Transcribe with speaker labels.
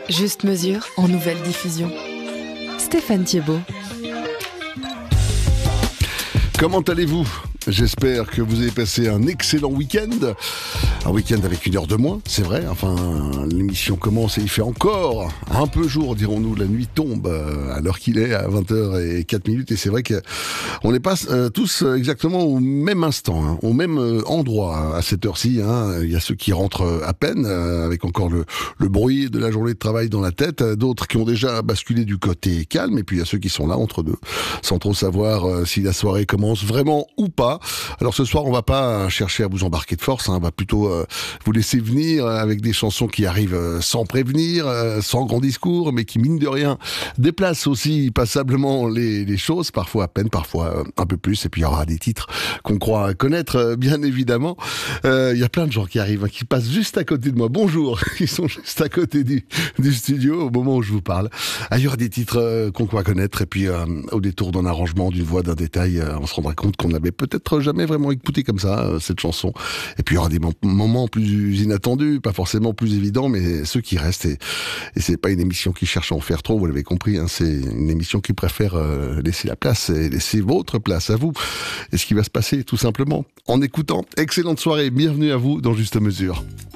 Speaker 1: Juste mesure en nouvelle diffusion. Stéphane Thiebaud.
Speaker 2: Comment allez-vous ? J'espère que vous avez passé un excellent week-end. Un week-end avec une heure de moins, c'est vrai. Enfin, l'émission commence et il fait encore un peu jour, dirons-nous. La nuit tombe à l'heure qu'il est, à 20h04. Et c'est vrai qu'on n'est pas tous exactement au même instant, au même endroit à cette heure-ci. Il y a ceux qui rentrent à peine, avec encore le bruit de la journée de travail dans la tête. D'autres qui ont déjà basculé du côté calme. Et puis il y a ceux qui sont là entre deux, sans trop savoir si la soirée commence vraiment ou pas. Alors ce soir, on va pas chercher à vous embarquer de force, on va plutôt vous laisser venir avec des chansons qui arrivent sans prévenir, sans grand discours, mais qui, mine de rien, déplacent aussi passablement les choses, parfois à peine, parfois un peu plus. Et puis il y aura des titres qu'on croit connaître, bien évidemment. Il y a plein de gens qui arrivent, qui passent juste à côté de moi. Bonjour, ils sont juste à côté du studio au moment où je vous parle. Il y aura des titres qu'on croit connaître, et puis au détour d'un arrangement, d'une voix, d'un détail, on se rendra compte qu'on avait peut-être jamais vraiment écouté comme ça cette chanson. Et puis il y aura des moments plus inattendus, pas forcément plus évidents, mais ceux qui restent. Et c'est pas une émission qui cherche à en faire trop, vous l'avez compris, c'est une émission qui préfère laisser la place et laisser votre place à vous. Et ce qui va se passer tout simplement en écoutant. Excellente soirée, bienvenue à vous dans Juste Mesure.